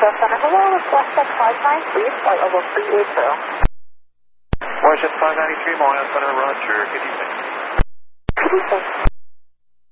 Center, hello, it's WestJet 593, flight level 380. WestJet 593, Montreal Center, Roger, good evening. Good evening.